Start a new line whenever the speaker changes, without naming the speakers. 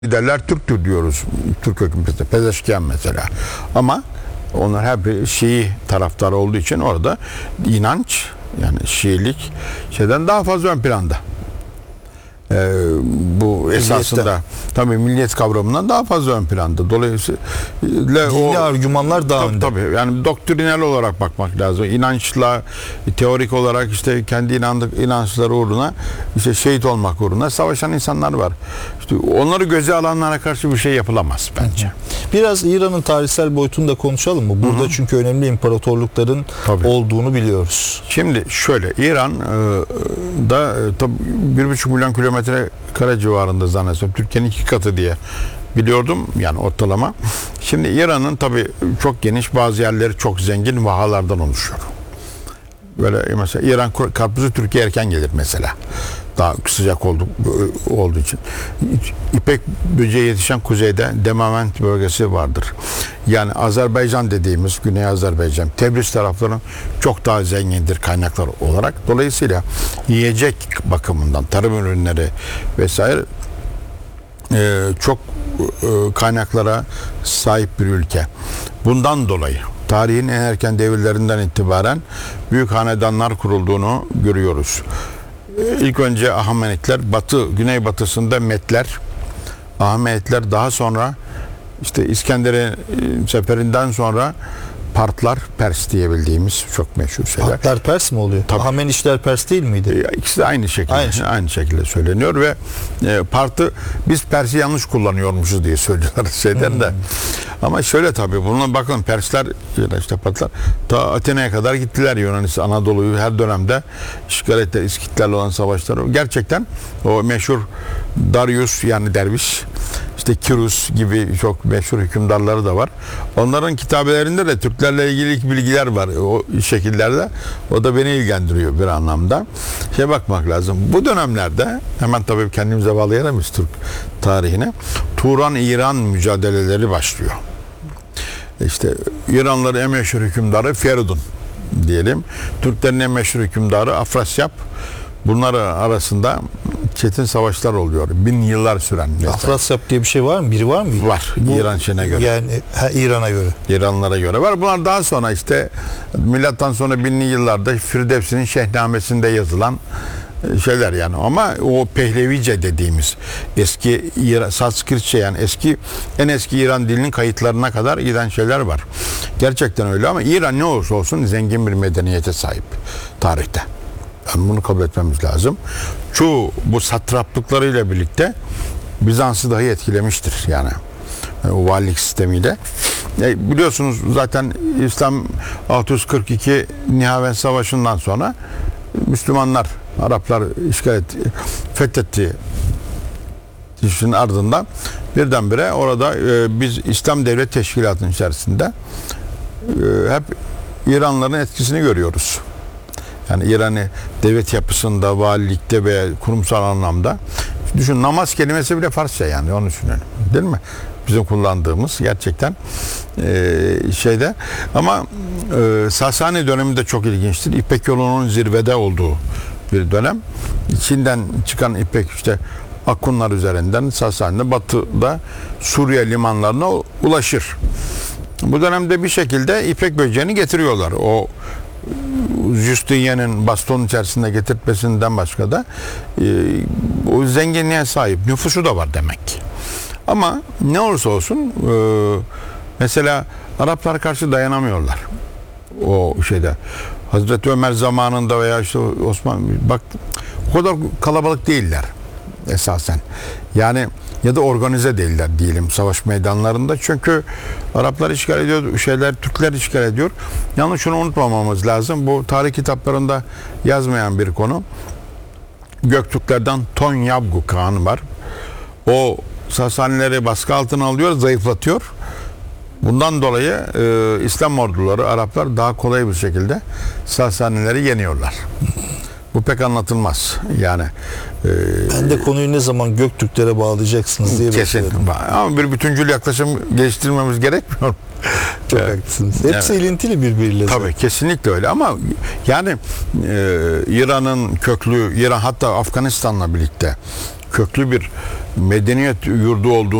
liderler Türktür diyoruz. Türk hükümeti, Pezeşkiyan mesela. Ama onlar hep Şii taraftarı olduğu için orada inanç, yani Şiilik şeyden daha fazla ön planda. Bu esasında tabii milliyet kavramından daha fazla ön planda. Dolayısıyla
dini argümanlar daha önde.
Tabii yani doktrinal olarak bakmak lazım. İnançla, teorik olarak işte kendi inançları uğruna işte şehit olmak uğruna savaşan insanlar var. İşte onları göze alanlara karşı bir şey yapılamaz bence.
Biraz İran'ın tarihsel boyutunu da konuşalım mı? Burada çünkü önemli imparatorlukların olduğunu biliyoruz.
Şimdi şöyle, İran'da tabii 1,5 milyon kilometre kare civarında zannedersem, Türkiye'nin 2 katı diye biliyordum yani ortalama. Şimdi İran'ın tabii çok geniş, bazı yerleri çok zengin vahalardan oluşuyor. Böyle mesela İran karpuzu Türkiye erken gelir mesela. Daha sıcak olduğu için. İpek böceği yetişen kuzeyde Demavent bölgesi vardır. Yani Azerbaycan dediğimiz Güney Azerbaycan, Tebriz tarafları çok daha zengindir kaynaklar olarak. Dolayısıyla yiyecek bakımından tarım ürünleri vesaire çok kaynaklara sahip bir ülke. Bundan dolayı tarihin en erken devirlerinden itibaren büyük hanedanlar kurulduğunu görüyoruz. İlk önce Ahamenitler, güneybatısında Metler, Ahamenitler, daha sonra işte İskender'in seferinden sonra Partlar, Pers diyebildiğimiz çok meşhur şeyler.
Partlar Pers mi oluyor? Ahamenitler Pers değil miydi?
İkisi de aynı şekilde söyleniyor ve Part'ı biz Pers'i yanlış kullanıyormuşuz diye söylüyorlar şeyden de. Ama şöyle tabii buna bakın, Persler işte Partlar ta Atina'ya kadar gittiler. Yunanistan, Anadolu'yu her dönemde işgal ettiler. İskitlerle olan savaşları. Gerçekten o meşhur Darius, yani derviş, işte Kirus gibi çok meşhur hükümdarları da var. Onların kitabelerinde de Türklerle ilgili ilk bilgiler var o şekillerde. O da beni ilgilendiriyor bir anlamda. Bakmak lazım. Bu dönemlerde hemen tabii kendimize bağlayamayız Türk tarihine. Turan-İran mücadeleleri başlıyor. İşte İranlıların en meşhur hükümdarı Feridun diyelim. Türklerin en meşhur hükümdarı Afrasyap. Bunlar arasında çetin savaşlar oluyor. 1000 yıllar süren.
Afrasyap diye bir şey var mı? Biri var mı?
Var. İran şeyine göre.
Yani İran'a göre.
İranlara göre var. Bunlar daha sonra işte milattan sonra 1000'li yıllarda Firdevsi'nin Şehnamesi'nde yazılan şeyler yani. Ama o Pehlevice dediğimiz eski Sanskritçe, yani en eski İran dilinin kayıtlarına kadar giden şeyler var. Gerçekten öyle ama İran ne olursa olsun zengin bir medeniyete sahip tarihte. Yani bunu kabul etmemiz lazım. Çoğu bu satraplıklarıyla birlikte Bizans'ı dahi etkilemiştir yani. O valilik sistemiyle. Biliyorsunuz zaten İslam 642 Nihavend Savaşı'ndan sonra Müslümanlar, Araplar fethetti. İşin ardından birdenbire orada biz İslam Devlet Teşkilatı'nın içerisinde hep İranlıların etkisini görüyoruz. Yani İran'ı devlet yapısında, valilikte ve kurumsal anlamda. Düşün, namaz kelimesi bile Farsça, yani onu düşünelim. Değil mi? Bizim kullandığımız gerçekten şeyde. Ama Sasani dönemi de çok ilginçtir. İpek yolunun zirvede olduğu bir dönem. Çin'den çıkan İpek işte Akunlar üzerinden Sasani'de batıda Suriye limanlarına ulaşır. Bu dönemde bir şekilde İpek böceğini getiriyorlar. O Justinian'ın bastonun içerisinde getirtmesinden başka da o zenginliğe sahip, nüfusu da var demek ki. Ama ne olursa olsun mesela Araplara karşı dayanamıyorlar. O şeyde Hazreti Ömer zamanında veya işte Osman, bak o kadar kalabalık değiller esasen. Yani ya da organize değiller diyelim savaş meydanlarında. Çünkü Araplar işgal ediyor, Türkler işgal ediyor. Yalnız şunu unutmamamız lazım. Bu tarih kitaplarında yazmayan bir konu. Göktürklerden Tonyabgu Kağan'ı var. O Sasanileri baskı altına alıyor, zayıflatıyor. Bundan dolayı İslam orduları, Araplar daha kolay bir şekilde Sasanileri yeniyorlar. Bu pek anlatılmaz. Yani
ben de konuyu ne zaman Göktürklere bağlayacaksınız diye
bekliyorum. Ama bir bütüncül yaklaşım geliştirmemiz gerekmiyor.
Çok haklısınız. Hepsi ilintili birbiriyle.
Tabii kesinlikle öyle ama yani İran'ın köklü, İran hatta Afganistan'la birlikte köklü bir medeniyet yurdu olduğunu